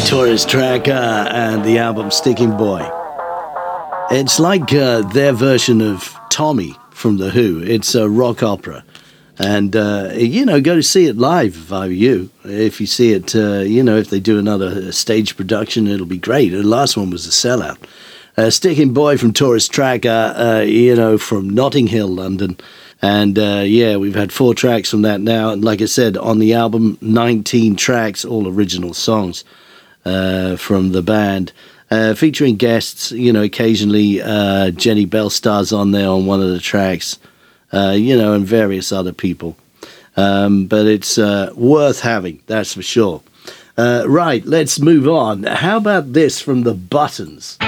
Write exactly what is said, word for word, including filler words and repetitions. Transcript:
Taurus Tracker and the album Sticking Boy. It's like uh, their version of Tommy from The Who. It's a rock opera. And, uh, you know, go to see it live if I were you. If you see it, uh, you know, if they do another stage production, it'll be great. The last one was a sellout. Uh, Sticking Boy from Taurus Tracker, uh, you know, from Notting Hill, London. And, uh, yeah, we've had four tracks from that now. And like I said, on the album, nineteen tracks, all original songs uh, from the band. Uh, featuring guests, you know, occasionally uh, Jenny Bell stars on there on one of the tracks. Uh, you know, and various other people. Um, but it's uh, worth having, that's for sure. Uh, right, let's move on. How about this from the Buttons?